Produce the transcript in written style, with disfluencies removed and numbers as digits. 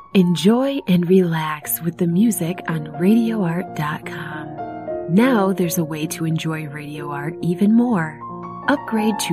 Enjoy and relax with the music on RadioArt.com. Now there's a way to enjoy Radio Art even more. Upgrade to